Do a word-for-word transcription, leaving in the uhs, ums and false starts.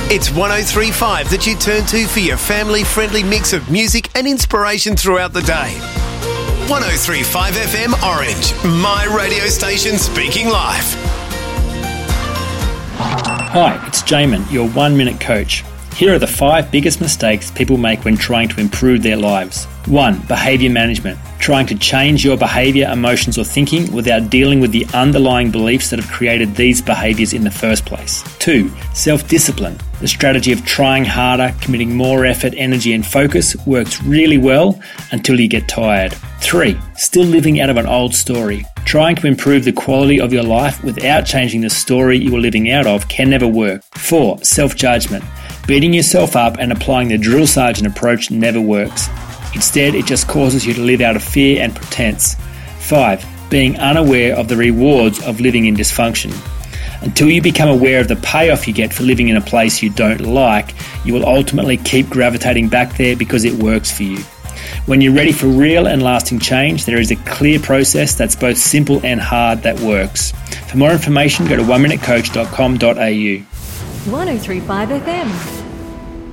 It's one oh three point five that you turn to for your family-friendly mix of music and inspiration throughout the day. one oh three point five F M Orange, my radio station speaking live. Hi, it's Jamin, your one-minute coach. Here are the five biggest mistakes people make when trying to improve their lives. One, behaviour management. Trying to change your behaviour, emotions or thinking without dealing with the underlying beliefs that have created these behaviours in the first place. Two, self-discipline. The strategy of trying harder, committing more effort, energy and focus works really well until you get tired. Three, still living out of an old story. Trying to improve the quality of your life without changing the story you are living out of can never work. Four, self-judgment. Beating yourself up and applying the drill sergeant approach never works. Instead, it just causes you to live out of fear and pretense. Five, being unaware of the rewards of living in dysfunction. Until you become aware of the payoff you get for living in a place you don't like, you will ultimately keep gravitating back there because it works for you. When you're ready for real and lasting change, there is a clear process that's both simple and hard that works. For more information, go to one minute coach dot com dot a u. one oh three point five F M.